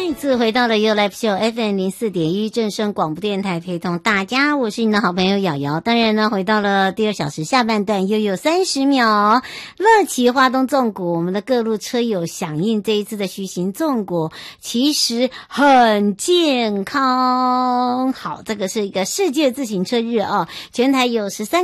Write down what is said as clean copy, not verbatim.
再次回到了 You Live Show FM 04.1正声广播电台，陪同大家，我是你的好朋友瑶瑶。当然呢，回到了第2小时下半段，又有30秒。乐骑花东纵谷，我们的各路车友响应这一次的虚行纵谷，其实很健康。好，这个是一个世界自行车日哦，全台有13